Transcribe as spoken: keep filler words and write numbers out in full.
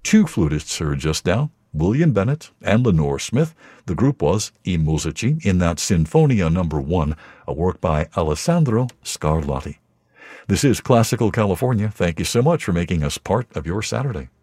Two flutists heard just now, William Bennett and Lenore Smith. The group was I Musici in that Sinfonia number one, a work by Alessandro Scarlatti. This is Classical California. Thank you so much for making us part of your Saturday.